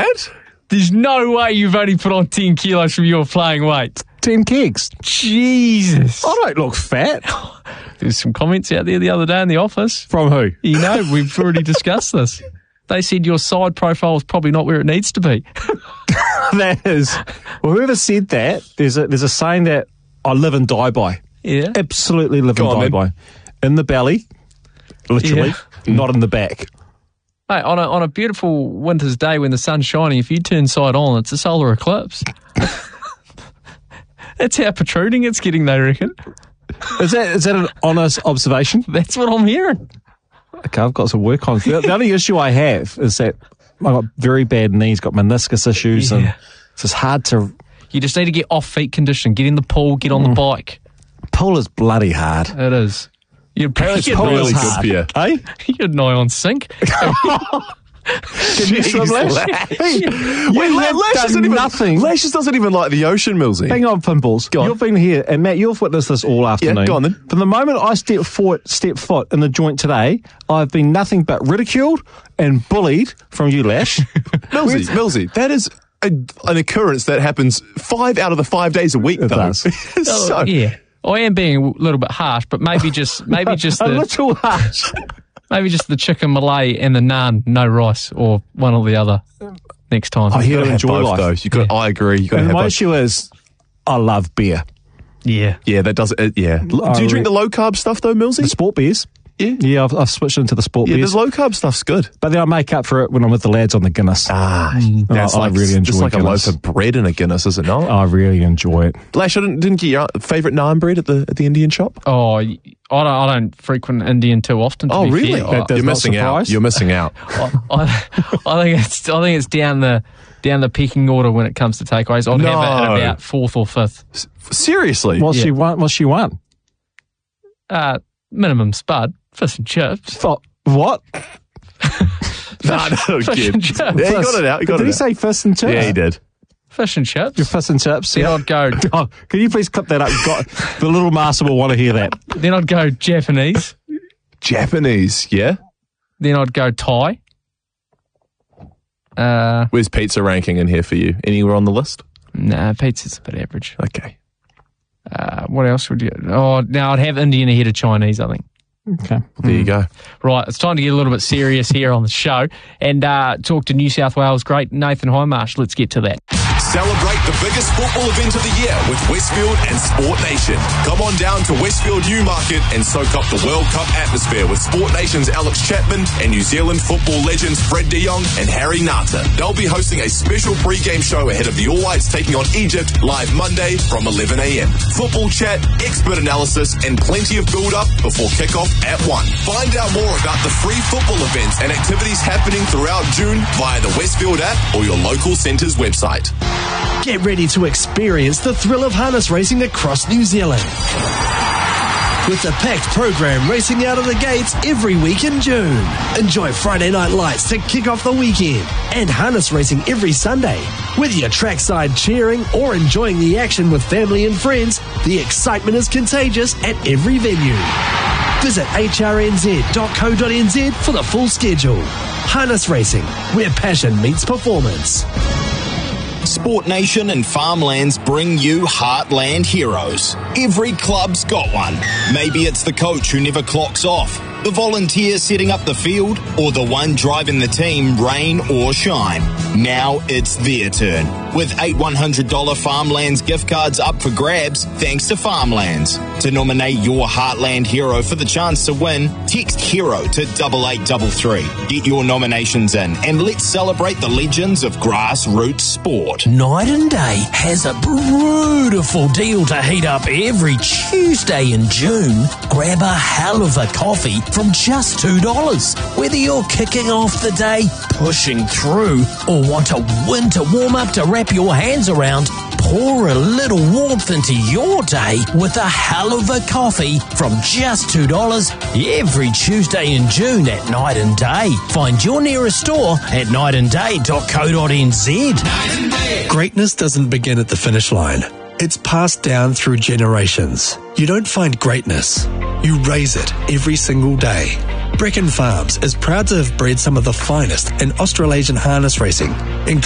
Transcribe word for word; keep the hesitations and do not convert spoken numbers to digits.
that? There's no way you've only put on ten kilos from your playing weight. ten kegs. Jesus. I don't look fat. There's some comments out there the other day in the office. From who? You know, we've already discussed this. They said your side profile is probably not where it needs to be. That is. Well, whoever said that, there's a, there's a saying that I live and die by. Yeah. Absolutely live Go and on, die then. by. In the belly, literally, Yeah. not in the back. Hey, on a on a beautiful winter's day when the sun's shining, if you turn side on, it's a solar eclipse. That's how protruding it's getting, they reckon. Is that is that an honest observation? That's what I'm hearing. Okay, I've got some work on. The, the only issue I have is that I've got very bad knees, got meniscus issues, Yeah. and it's just hard to... You just need to get off feet condition, get in the pool, get on the bike. Pull is bloody hard. It is. You're, It's you're, really nice, good for you. Hey? you're nigh on sync. Can you swim, Lash? Wait, You La- have Lash done doesn't even, nothing. Lash doesn't even like the ocean, Millsy. Hang on, Pinballs. Go on. You've been here, and Matt, you've witnessed this all afternoon. go on then. From the moment I stepped foot, stepped foot in the joint today, I've been nothing but ridiculed and bullied from you, Lash. Millsy, Millsy, that is a, an occurrence that happens five out of the five days a week, It though. does. so, Yeah. I am being a little bit harsh, but maybe just maybe just a the little harsh. maybe just the chicken Malay and the naan, no rice, or one or the other next time. Oh, you yeah. got to have enjoy both, life. though. You got. I agree. You got to And have my both. issue is, I love beer. Yeah. Yeah, that does it. Yeah. Do I you re- drink the low carb stuff though, Millsy? The sport beers. Yeah. Yeah, I've, I've switched into the sport Yeah, beers. the low carb stuff's good. But then I make up for it when I'm with the lads on the Guinness. Ah, that's I- I like, really enjoy just like Guinness. a loaf of bread in a Guinness, is it not? I really enjoy it. Lash, I didn't, didn't get your favourite naan bread at the at the Indian shop? Oh, I don't, I don't frequent Indian too often. To Oh, be really? Fair. That does You're not missing out. surprise. You're missing out. I, I, I think it's I think it's down the down the pecking order when it comes to takeaways. I'd No. have it at about fourth or fifth. S- Seriously? What Yeah. she want? What she want? Uh, minimum spud, fish and chips. F- what? no, no, Fish kid. and chips. Yeah, you got it out. You got Did it he out. say fish and chips? Yeah, he did. Fish and chips. Your fish and chips. Then Yeah. I'd go. Oh, can you please clip that up? Got, the little master will want to hear that. Then I'd go Japanese. Japanese, yeah? Then I'd go Thai. Uh, Where's pizza ranking in here for you? Anywhere on the list? nah, pizza's a bit average. Okay. Uh, what else would you? Oh, now I'd have Indian ahead of Chinese, I think. Okay. There you go. Right, it's time to get a little bit serious here on the show and uh, talk to New South Wales great Nathan Highmarsh. Let's get to that. Celebrate the biggest football event of the year with Westfield and Sport Nation. Come on down to Westfield Newmarket and soak up the World Cup atmosphere with Sport Nation's Alex Chapman and New Zealand football legends Fred de Jong and Harry Nata. They'll be hosting a special pre-game show ahead of the All Whites taking on Egypt live Monday from eleven a.m. Football chat, expert analysis and plenty of build-up before kick-off at one. Find out more about the free football events and activities happening throughout June via the Westfield app or your local centre's website. Get ready to experience the thrill of harness racing across New Zealand. With a packed program racing out of the gates every week in June. Enjoy Friday night lights to kick off the weekend and harness racing every Sunday. Whether you're trackside cheering or enjoying the action with family and friends, the excitement is contagious at every venue. Visit h r n z dot co dot n z for the full schedule. Harness racing, where passion meets performance. Sport Nation and Farmlands bring you Heartland Heroes. Every club's got one. Maybe it's the coach who never clocks off, the volunteer setting up the field, or the one driving the team rain or shine. Now it's their turn. With eight one hundred dollars Farmlands gift cards up for grabs thanks to Farmlands. To nominate your Heartland hero for the chance to win, text HERO to double eight double three. Get your nominations in and let's celebrate the legends of grassroots sport. Night and Day has a beautiful deal to heat up every Tuesday in June. Grab a hell of a coffee from just two dollars. Whether you're kicking off the day, pushing through, or want a winter warm-up to wrap your hands around, pour a little warmth into your day with a hell of a coffee from just two dollars every Tuesday in June at Night and Day. Find your nearest store at night and day dot co dot n z. Greatness doesn't begin at the finish line. It's passed down through generations. You don't find greatness. You raise it every single day. Brecken Farms is proud to have bred some of the finest in Australasian harness racing, including